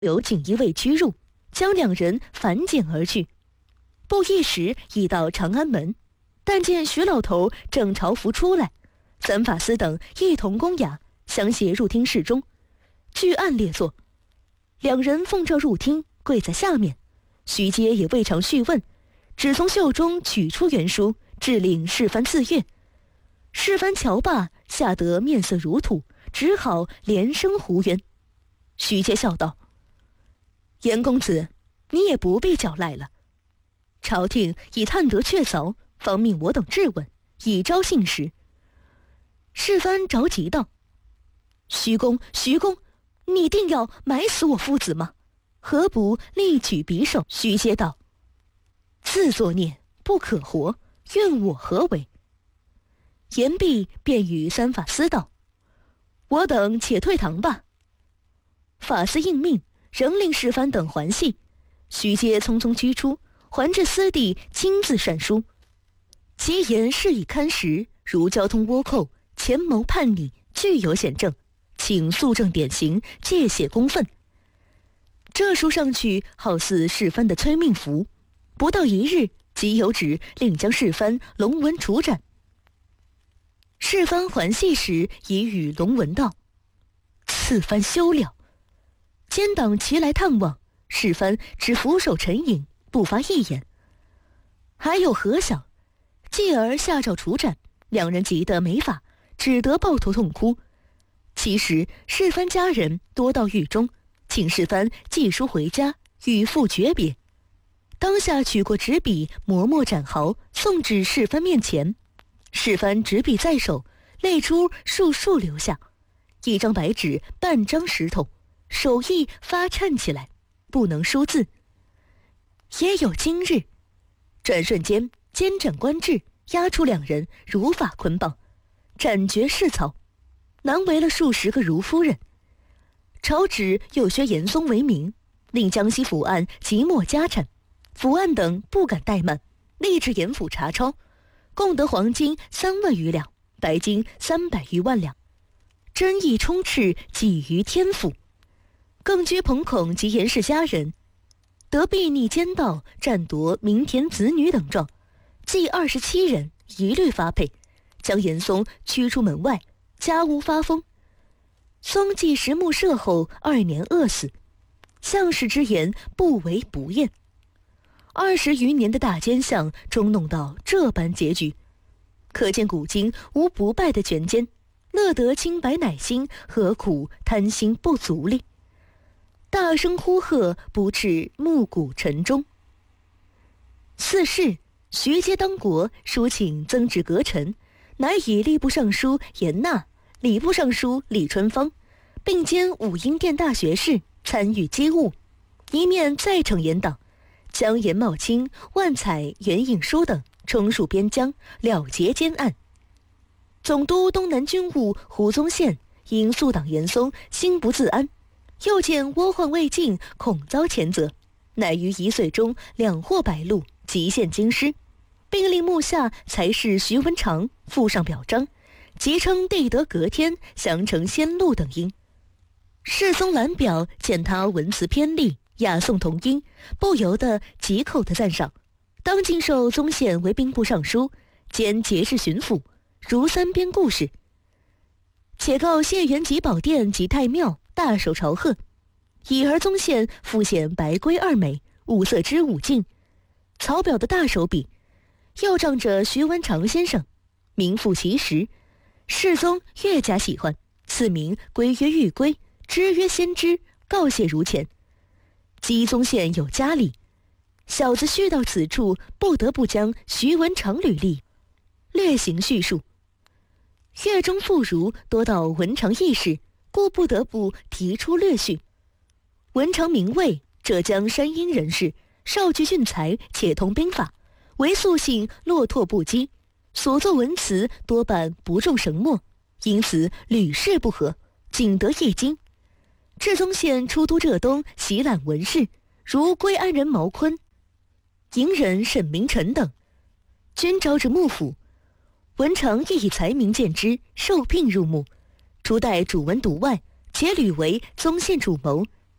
有锦衣卫驱入，将两人反剪而去。不一时已到长安门，但见徐老头正朝服出来，三法司等一同攻雅，相携入厅室中，据案列坐。两人奉诏入厅，跪在下面。徐阶也未尝叙问，只从袖中取出原书，致令世蕃自阅。世蕃瞧罢，吓得面色如土，只好连声胡冤。徐阶笑道：“严公子，你也不必狡赖了。朝廷已探得确凿，方命我等质问，以昭信实。”世蕃着急道：“徐公，你定要埋死我父子吗？何不力举匕首？”徐阶道：“自作孽，不可活，愿我何为？”言毕，便与三法司道：“我等且退堂吧。”法司应命，仍令世蕃等还戏。徐阶匆匆驱出，还至司邸，亲自善书。其言事已堪实，如交通倭寇，前谋叛逆，具有显证，请肃正典刑，戒血公愤。这书上去，好似世蕃的催命符，不到一日，即有旨令将世蕃龙文处斩。世蕃还戏时，已与龙文道：“此番休了。”奸党齐来探望，世蕃只俯首沉吟，不发一言。还有何想？继而下诏处斩，两人急得没法，只得抱头痛哭。其实世蕃家人多到狱中，请世蕃寄书回家，与父诀别。当下取过纸笔，磨斩毫，送至世蕃面前。世蕃执笔在手，泪珠簌流下，一张白纸，半张石头，手艺发颤起来，不能书字。也有今日，转瞬间，监斩官至，押出两人，如法捆绑，斩决市曹，难为了数十个如夫人。朝旨又削严嵩为名，令江西府案即没家产，府案等不敢怠慢，立至严府查抄，共得黄金3万余两，白金300余万两，争议充斥，几于天府。更居彭孔及严氏家人，得避逆奸盗，占夺民田子女等状，计27人，一律发配，将严嵩驱出门外，家屋发疯。嵩继实木赦后2年饿死，相士之言不为不验。20余年的大奸相，终弄到这般结局，可见古今无不败的权奸，乐得清白乃馨，何苦贪心不足力？大声呼喝，不至暮鼓晨钟。4世徐阶当国，书请曾植阁臣，乃以吏部尚书严纳、礼部尚书李春芳，并兼武英殿大学士，参与机务，一面再惩严党，将严茂卿、万采、袁应书等冲入边疆，了结奸案。总督东南军务胡宗宪因肃党严嵩，心不自安，又见倭患未尽，恐遭谴责，乃于1岁中2获白鹿，极献京师，并令目下才是徐文长附上表彰，即称帝德隔天，降成先禄等音。世宗览表，见他文辞偏丽，雅颂同音，不由得极口的赞赏，当进授宗宪为兵部尚书，兼节制巡抚，如3编故事。且告谢元吉宝殿及太庙大受朝贺，以而宗宪复显白圭2美，五色之5镜，草表的大手笔，又仗着徐文长先生名副其实，世宗越加喜欢，赐名圭曰玉圭，之曰先知，告谢如前。姬宗宪有家礼，小子叙到此处，不得不将徐文长履历略行叙述。岳中妇孺多到文长轶事，故不得不提出略叙。文长名魏，浙江山阴人士，少具俊才，且通兵法，唯素性落拓不羁，所作文辞多半不中绳墨，因此屡试不合，仅得一经。至宗宪出都浙东，习览文士，如归安人毛坤、营人沈明诚等，均招至幕府。文长亦以才名见之，受聘入幕，除代主文读外，且屡为宗宪主谋，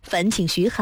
烦请徐海。